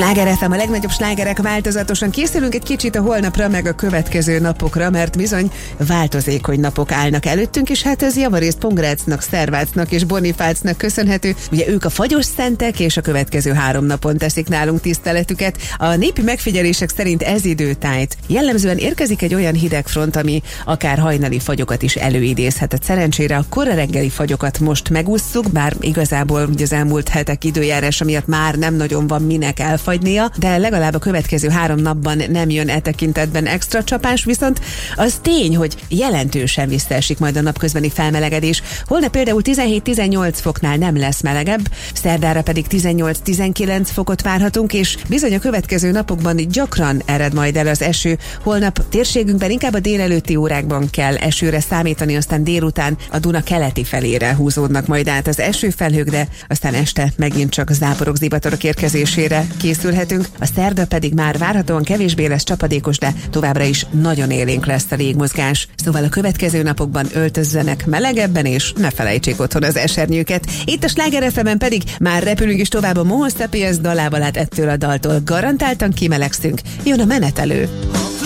Sláger FM, a legnagyobb slágerek változatosan. Készülünk egy kicsit a holnapra, meg a következő napokra, mert bizony változékony napok állnak előttünk, és hát ez javarészt Pongrácznak, Szervácnak és Bonifácnak köszönhető. Ugye ők a fagyos szentek, és a következő 3 napon teszik nálunk tiszteletüket. A népi megfigyelések szerint ez időtájt jellemzően érkezik egy olyan hidegfront, ami akár hajnali fagyokat is előidézhet. Szerencsére a kora reggeli fagyokat most megússzuk, bár igazából ugye az elmúlt hetek időjárása miatt már nem nagyon van minek elfagynia, de legalább a következő 3 napban nem jön e tekintetben extra csapás, viszont az tény, hogy jelentősen visszaesik majd a napközbeni felmelegedés. Holnap például 17-18 foknál nem lesz melegebb, szerdára pedig 18-19 fokot várhatunk, és bizony a következő napokban gyakran ered majd el az eső. Holnap térségünkben inkább a délelőtti órákban kell esőre számítani, aztán délután a Duna keleti felére húzódnak majd át az esőfelhők, de aztán este megint csak záporok, zivatarok érkezésére készülhetünk. A szerda pedig már várhatóan kevésbé lesz csapadékos, de továbbra is nagyon élénk lesz a légmozgás. Szóval a következő napokban öltözzenek melegebben, és ne felejtsék otthon az esernyőket. Itt a Sláger FM-en pedig már repülünk is tovább a Mohosz Sapiens dalával, hát ettől a daltól garantáltan kimelegszünk. Jön a menetelő.